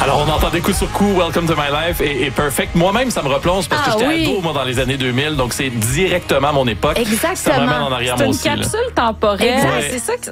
Alors, on entend des coups sur coups, Welcome to My Life et Perfect. Moi-même, ça me replonge parce que j'étais ado, moi, dans les années 2000. Donc, c'est directement mon époque. Exactement. Ça me ramène en arrière, C'est moi une aussi. Là. capsule temporelle. Exact. Ouais. C'est ça que